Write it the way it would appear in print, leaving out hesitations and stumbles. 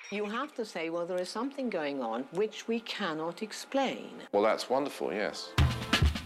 You have to say, well, there is something going on which we cannot explain. Well, that's wonderful, yes.